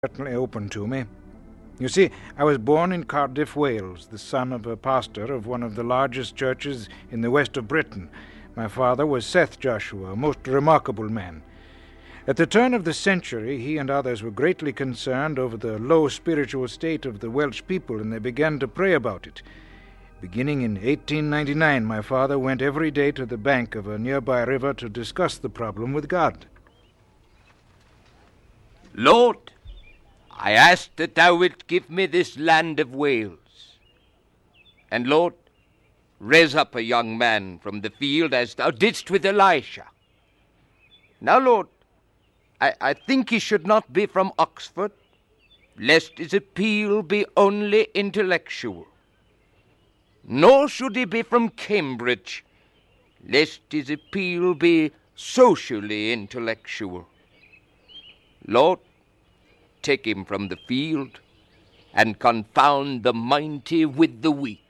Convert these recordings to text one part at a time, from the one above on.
certainly open to me. You see, I was born in Cardiff, Wales, the son of a pastor of one of the largest churches in the west of Britain. My father was Seth Joshua, a most remarkable man. At the turn of the century, he and others were greatly concerned over the low spiritual state of the Welsh people, and they began to pray about it. Beginning in 1899, my father went every day to the bank of a nearby river to discuss the problem with God. Lord, I ask that thou wilt give me this land of Wales. And Lord, raise up a young man from the field as thou didst with Elisha. Now, Lord, I think he should not be from Oxford, lest his appeal be only intellectual. Nor should he be from Cambridge, lest his appeal be socially intellectual. Lord, take him from the field, and confound the mighty with the weak.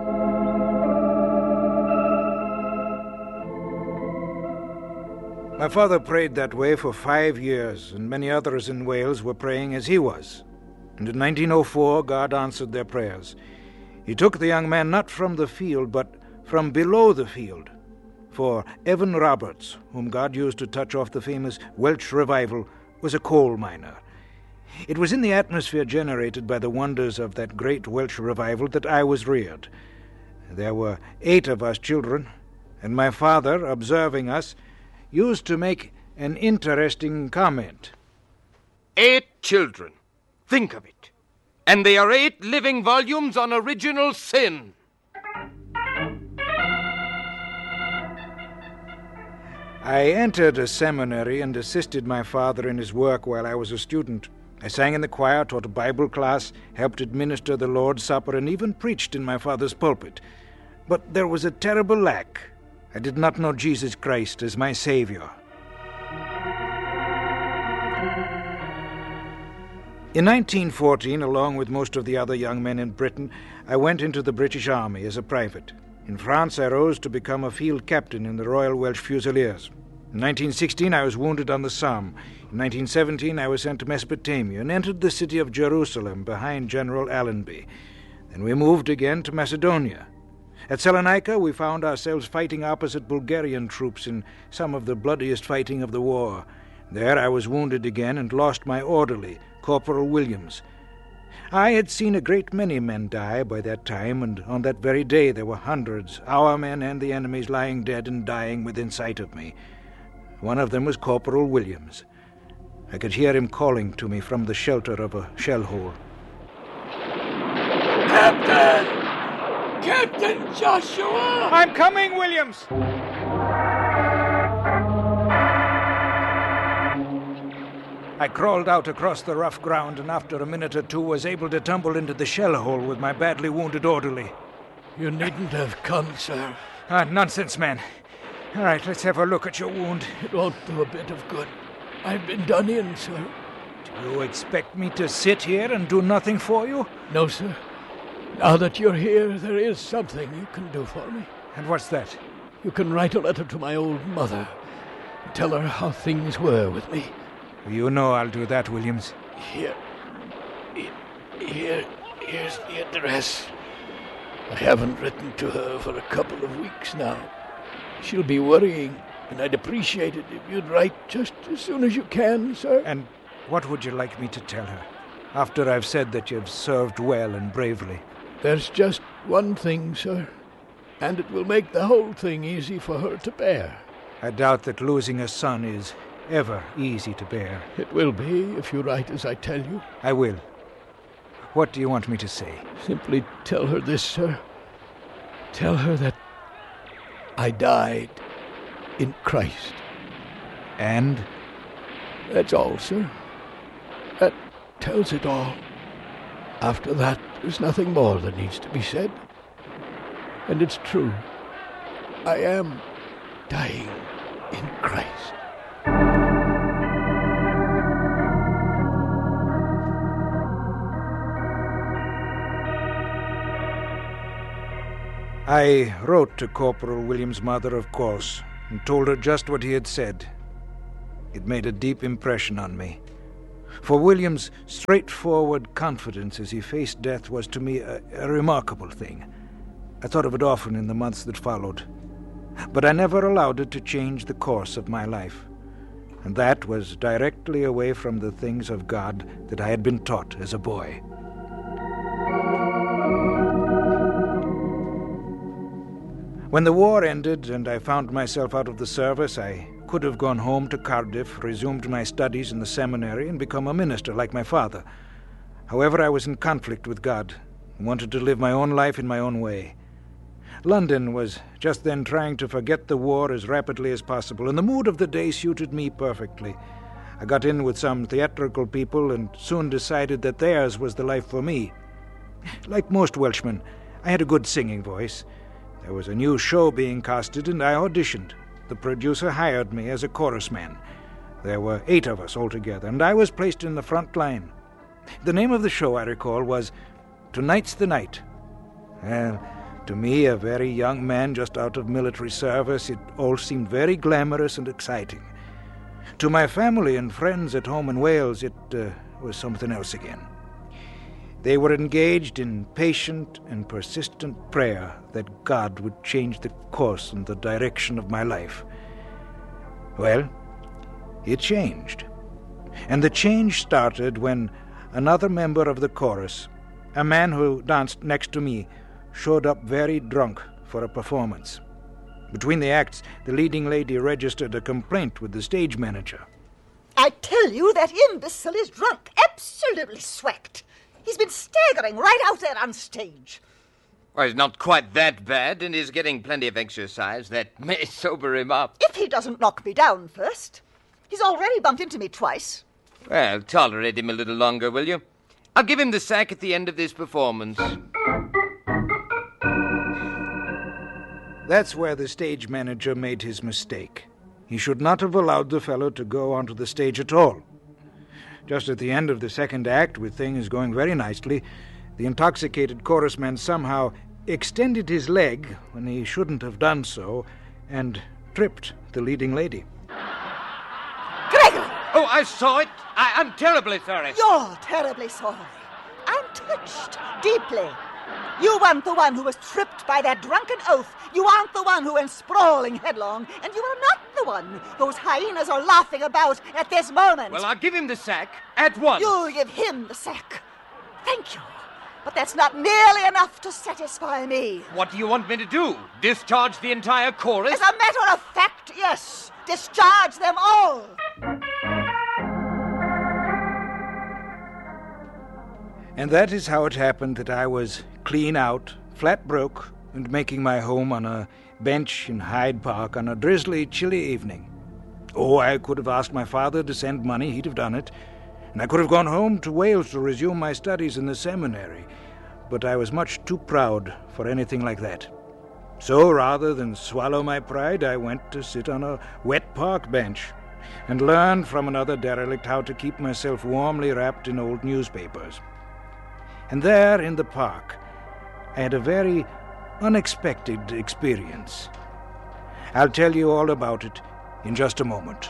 My father prayed that way for 5 years, and many others in Wales were praying as he was. And in 1904, God answered their prayers. He took the young man not from the field, but from below the field. For Evan Roberts, whom God used to touch off the famous Welsh revival, was a coal miner. It was in the atmosphere generated by the wonders of that great Welsh revival that I was reared. There were 8 of us children, and my father, observing us, used to make an interesting comment. 8 children. Think of it. And they are 8 living volumes on original sin. I entered a seminary and assisted my father in his work while I was a student. I sang in the choir, taught a Bible class, helped administer the Lord's Supper, and even preached in my father's pulpit. But there was a terrible lack. I did not know Jesus Christ as my Savior. In 1914, along with most of the other young men in Britain, I went into the British Army as a private. In France, I rose to become a field captain in the Royal Welsh Fusiliers. In 1916, I was wounded on the Somme. In 1917, I was sent to Mesopotamia and entered the city of Jerusalem behind General Allenby. Then we moved again to Macedonia. At Salonika, we found ourselves fighting opposite Bulgarian troops in some of the bloodiest fighting of the war. There I was wounded again and lost my orderly, Corporal Williams. I had seen a great many men die by that time, and on that very day there were hundreds, our men and the enemy's, lying dead and dying within sight of me. One of them was Corporal Williams. I could hear him calling to me from the shelter of a shell hole. Captain! Captain Joshua! I'm coming, Williams! I crawled out across the rough ground, and after a minute or two was able to tumble into the shell hole with my badly wounded orderly. You needn't have come, sir. Nonsense, man. All right, let's have a look at your wound. It won't do a bit of good. I've been done in, sir. Do you expect me to sit here and do nothing for you? No, sir. Now that you're here, there is something you can do for me. And what's that? You can write a letter to my old mother and tell her how things were with me. You know I'll do that, Williams. Here's the address. I haven't written to her for a couple of weeks now. She'll be worrying, and I'd appreciate it if you'd write just as soon as you can, sir. And what would you like me to tell her, after I've said that you've served well and bravely? There's just one thing, sir, and it will make the whole thing easy for her to bear. I doubt that losing a son is ever easy to bear. It will be if you write as I tell you. I will. What do you want me to say? Simply tell her this, sir. Tell her that I died in Christ. And? That's all, sir. That tells it all. After that, there's nothing more that needs to be said. And it's true. I am dying in Christ. I wrote to Corporal Williams' mother, of course, and told her just what he had said. It made a deep impression on me. For William's straightforward confidence as he faced death was to me a remarkable thing. I thought of it often in the months that followed. But I never allowed it to change the course of my life. And that was directly away from the things of God that I had been taught as a boy. When the war ended and I found myself out of the service, I could have gone home to Cardiff, resumed my studies in the seminary, and become a minister like my father. However, I was in conflict with God and wanted to live my own life in my own way. London was just then trying to forget the war as rapidly as possible, and the mood of the day suited me perfectly. I got in with some theatrical people and soon decided that theirs was the life for me. Like most Welshmen, I had a good singing voice. There was a new show being casted, and I auditioned. The producer hired me as a chorus man. There were 8 of us altogether, and I was placed in the front line. The name of the show, I recall, was Tonight's the Night. Well, to me, a very young man just out of military service, it all seemed very glamorous and exciting. To my family and friends at home in Wales, it was something else again. They were engaged in patient and persistent prayer that God would change the course and the direction of my life. Well, it changed. And the change started when another member of the chorus, a man who danced next to me, showed up very drunk for a performance. Between the acts, the leading lady registered a complaint with the stage manager. I tell you, that imbecile is drunk, absolutely swacked. He's been staggering right out there on stage. Well, he's not quite that bad, and he's getting plenty of exercise. That may sober him up. If he doesn't knock me down first. He's already bumped into me twice. Well, tolerate him a little longer, will you? I'll give him the sack at the end of this performance. That's where the stage manager made his mistake. He should not have allowed the fellow to go onto the stage at all. Just at the end of the second act, with things going very nicely, the intoxicated chorusman somehow extended his leg when he shouldn't have done so and tripped the leading lady. Gregory! Oh, I saw it. I'm terribly sorry. You're terribly sorry. I'm touched deeply. You weren't the one who was tripped by that drunken oaf. You aren't the one who went sprawling headlong. And you are not the one those hyenas are laughing about at this moment. Well, I'll give him the sack at once. You'll give him the sack. Thank you. But that's not nearly enough to satisfy me. What do you want me to do? Discharge the entire chorus? As a matter of fact, yes. Discharge them all. And that is how it happened that I was clean out, flat broke, and making my home on a bench in Hyde Park on a drizzly, chilly evening. Oh, I could have asked my father to send money, he'd have done it, and I could have gone home to Wales to resume my studies in the seminary, but I was much too proud for anything like that. So, rather than swallow my pride, I went to sit on a wet park bench and learn from another derelict how to keep myself warmly wrapped in old newspapers. And there, in the park, I had a very unexpected experience. I'll tell you all about it in just a moment.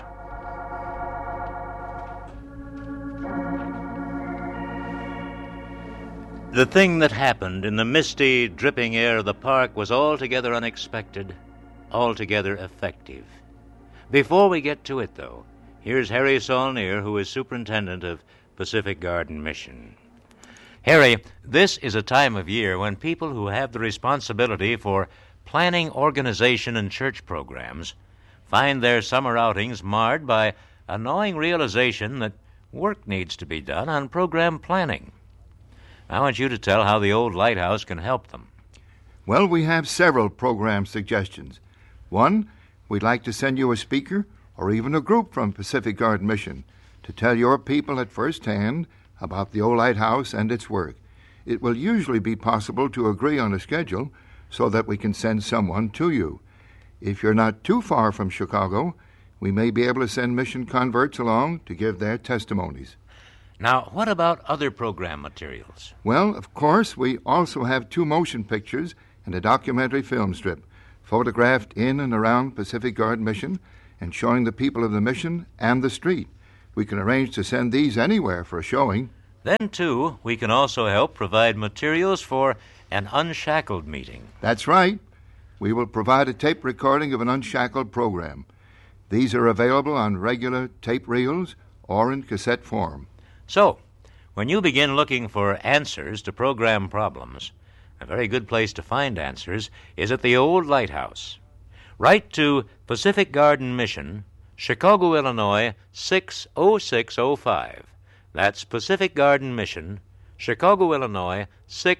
The thing that happened in the misty, dripping air of the park was altogether unexpected, altogether effective. Before we get to it, though, here's Harry Saulnier, who is superintendent of Pacific Garden Mission. Harry, this is a time of year when people who have the responsibility for planning organization and church programs find their summer outings marred by a gnawing realization that work needs to be done on program planning. I want you to tell how the old lighthouse can help them. Well, we have several program suggestions. One, we'd like to send you a speaker or even a group from Pacific Garden Mission to tell your people at first hand about the old lighthouse and its work. It will usually be possible to agree on a schedule so that we can send someone to you. If you're not too far from Chicago, we may be able to send mission converts along to give their testimonies. Now, what about other program materials? Well, of course, we also have 2 motion pictures and a documentary film strip photographed in and around Pacific Garden Mission and showing the people of the mission and the street. We can arrange to send these anywhere for a showing. Then, too, we can also help provide materials for an unshackled meeting. That's right. We will provide a tape recording of an unshackled program. These are available on regular tape reels or in cassette form. So, when you begin looking for answers to program problems, a very good place to find answers is at the Old Lighthouse. Write to Pacific Garden Mission, Chicago, Illinois, 60605. That's Pacific Garden Mission, Chicago, Illinois,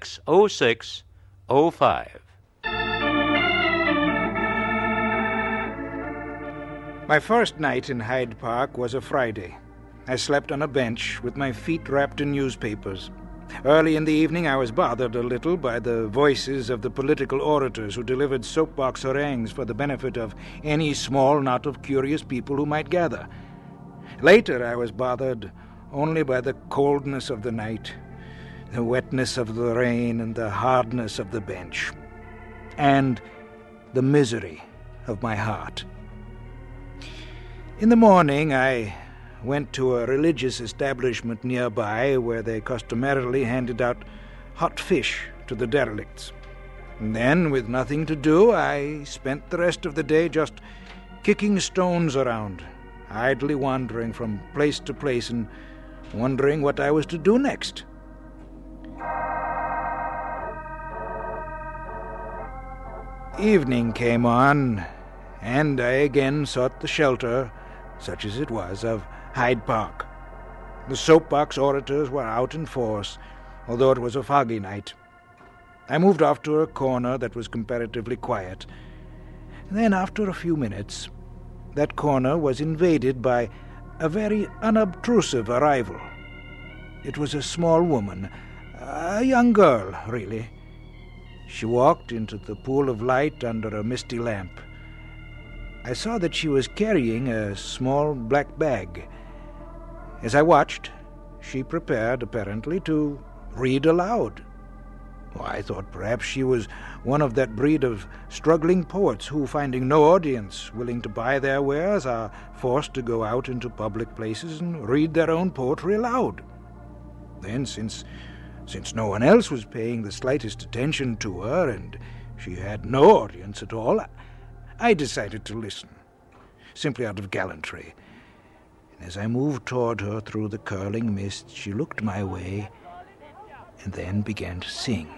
60605. My first night in Hyde Park was a Friday. I slept on a bench with my feet wrapped in newspapers. Early in the evening I was bothered a little by the voices of the political orators who delivered soapbox harangues for the benefit of any small knot of curious people who might gather. Later I was bothered only by the coldness of the night, the wetness of the rain, and the hardness of the bench, and the misery of my heart. In the morning I went to a religious establishment nearby where they customarily handed out hot fish to the derelicts. And then, with nothing to do, I spent the rest of the day just kicking stones around, idly wandering from place to place and wondering what I was to do next. Evening came on, and I again sought the shelter, such as it was, of Hyde Park. The soapbox orators were out in force, although it was a foggy night. I moved off to a corner that was comparatively quiet. Then, after a few minutes, that corner was invaded by a very unobtrusive arrival. It was a small woman, a young girl, really. She walked into the pool of light under a misty lamp. I saw that she was carrying a small black bag. As I watched, she prepared, apparently, to read aloud. I thought perhaps she was one of that breed of struggling poets who, finding no audience willing to buy their wares, are forced to go out into public places and read their own poetry aloud. Then, since no one else was paying the slightest attention to her, and she had no audience at all, I decided to listen, simply out of gallantry. And as I moved toward her through the curling mist, she looked my way and then began to sing.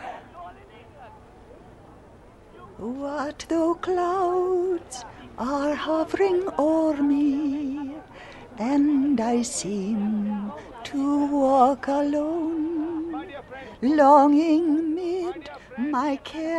What though clouds are hovering o'er me, and I seem to walk alone, longing mid my care